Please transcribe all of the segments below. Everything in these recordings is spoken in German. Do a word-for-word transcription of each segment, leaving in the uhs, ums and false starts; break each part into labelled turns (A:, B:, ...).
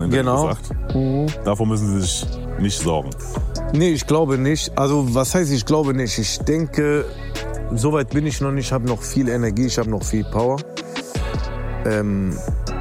A: Ende
B: genau.
A: gesagt.
B: Mhm.
A: Davor müssen Sie sich nicht sorgen.
B: Nee, ich glaube nicht. Also was heißt, ich glaube nicht? Ich denke, soweit bin ich noch nicht. Ich habe noch viel Energie, ich habe noch viel Power. Ähm,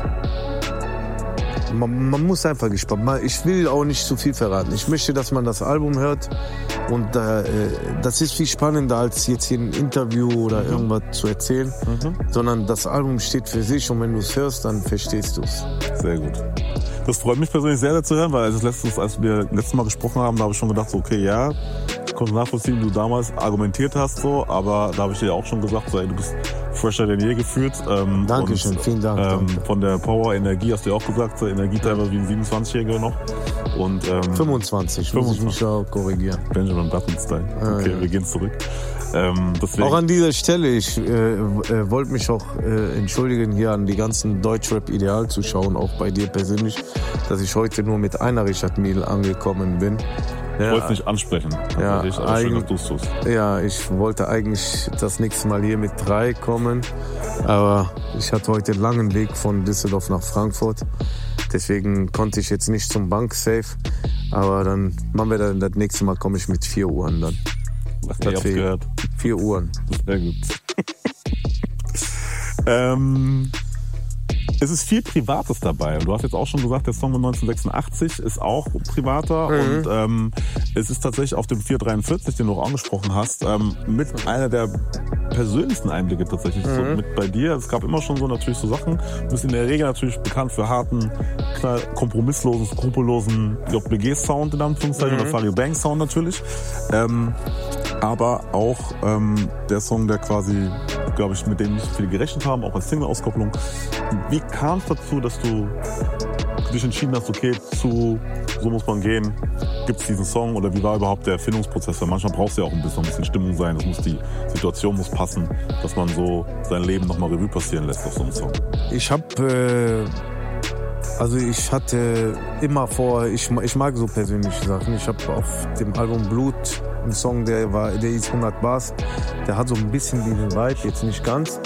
B: man, man muss einfach gespannt. Ich will auch nicht zu viel verraten. Ich möchte, dass man das Album hört. Und äh, das ist viel spannender, als jetzt hier ein Interview oder mhm. irgendwas zu erzählen. Mhm. Sondern das Album steht für sich und wenn du es hörst, dann verstehst du es.
A: Sehr gut. Das freut mich persönlich sehr, sehr zu hören, weil als, letztes, als wir letztes Mal gesprochen haben, da habe ich schon gedacht, so, okay, ja, ich konnte nachvollziehen, wie du damals argumentiert hast, so, aber da habe ich dir auch schon gesagt, so, ey, du bist fresher denn je gefühlt. Ähm,
B: Dankeschön,
A: und,
B: vielen Dank.
A: Ähm,
B: danke.
A: Von der Power, Energie hast du ja auch gesagt, so, Energie teilweise wie ein siebenundzwanzigjähriger noch. Und, ähm,
B: fünfundzwanzig, muss ich mich auch korrigieren.
A: Benjamin Button-Style. Okay, ja. Wir gehen zurück. Ähm,
B: auch an dieser Stelle, ich äh, äh, wollte mich auch äh, entschuldigen hier an die ganzen Deutschrap-Ideal-Zuschauer, auch bei dir persönlich, dass ich heute nur mit einer Richard Mille angekommen bin.
A: Ich ja, wollte es nicht ansprechen,
B: ja,
A: aber schön, dass du es tust.
B: Ja, ich wollte eigentlich das nächste Mal hier mit drei kommen, aber ich hatte heute einen langen Weg von Düsseldorf nach Frankfurt. Deswegen konnte ich jetzt nicht zum Banksafe, aber dann machen wir dann das nächste Mal, komme ich mit vier Uhren dann.
A: Ach, ich hab's gehört.
B: Vier Uhren.
A: Sehr gut. ähm, es ist viel Privates dabei. Und du hast jetzt auch schon gesagt, der Song von neunzehnhundertsechsundachtzig ist auch privater. Mhm. Und ähm, es ist tatsächlich auf dem vierhundertdreiundvierzig, den du auch angesprochen hast, ähm, mit einer der persönlichsten Einblicke tatsächlich mhm. so mit bei dir. Es gab immer schon so natürlich so Sachen. Du bist in der Regel natürlich bekannt für harten, knall, kompromisslosen, skrupellosen J B G-Sound in Anführungszeichen mhm. oder Fario Bang-Sound natürlich. Ähm, aber auch ähm, der Song, der quasi, glaube ich, mit dem nicht viele gerechnet haben, auch als Single-Auskopplung. Wie kam es dazu, dass du dich entschieden hast, okay, zu so muss man gehen, gibt es diesen Song oder wie war überhaupt der Erfindungsprozess? Weil manchmal braucht es ja auch ein bisschen, ein bisschen Stimmung sein, das muss die Situation muss passen, dass man so sein Leben nochmal Revue passieren lässt auf so einem Song.
B: Ich habe, äh, also ich hatte immer vor, ich, ich mag so persönliche Sachen, ich habe auf dem Album Blut einen Song, der war, der ist hundert Bars, der hat so ein bisschen diesen Vibe, jetzt nicht ganz.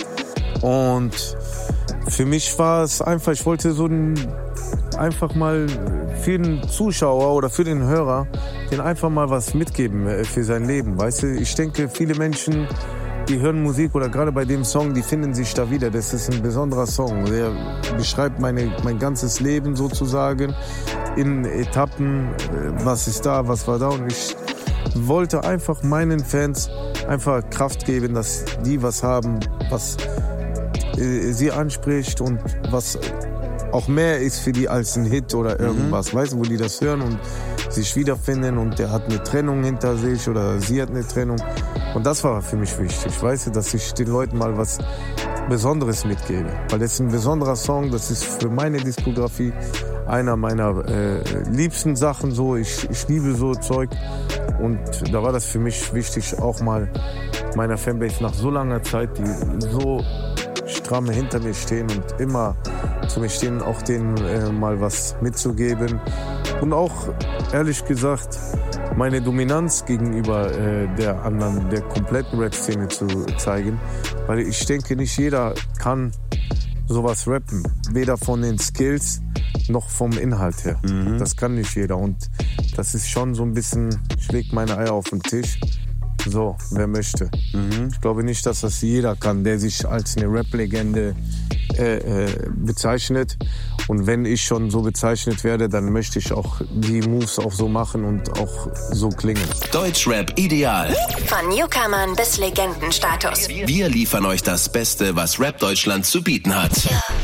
B: Und für mich war es einfach, ich wollte so ein, einfach mal für den Zuschauer oder für den Hörer, den einfach mal was mitgeben für sein Leben, weißt du? Ich denke, viele Menschen, die hören Musik oder gerade bei dem Song, die finden sich da wieder. Das ist ein besonderer Song, der beschreibt meine, mein ganzes Leben sozusagen in Etappen, was ist da, was war da und ich wollte einfach meinen Fans einfach Kraft geben, dass die was haben, was äh, sie anspricht und was auch mehr ist für die als ein Hit oder irgendwas, mhm. weißt du, wo die das hören und sich wiederfinden und der hat eine Trennung hinter sich oder sie hat eine Trennung und das war für mich wichtig, weißt du, dass ich den Leuten mal was Besonderes mitgebe, weil das ist ein besonderer Song, das ist für meine Diskografie einer meiner äh, liebsten Sachen, so ich, ich liebe so Zeug und da war das für mich wichtig, auch mal meiner Fanbase nach so langer Zeit, die so stramm hinter mir stehen und immer zu mir stehen, auch denen äh, mal was mitzugeben und auch ehrlich gesagt meine Dominanz gegenüber äh, der anderen, der kompletten Rap-Szene zu zeigen, weil ich denke, nicht jeder kann sowas rappen, weder von den Skills noch vom Inhalt her. Mhm. Das kann nicht jeder und das ist schon so ein bisschen, ich leg meine Eier auf den Tisch. So, wer möchte. Mhm. Ich glaube nicht, dass das jeder kann, der sich als eine Rap-Legende äh, äh, bezeichnet. Und wenn ich schon so bezeichnet werde, dann möchte ich auch die Moves auch so machen und auch so klingen.
C: Deutschrap ideal.
D: Von Newcomern bis Legendenstatus.
C: Wir liefern euch das Beste, was Rap Deutschland zu bieten hat.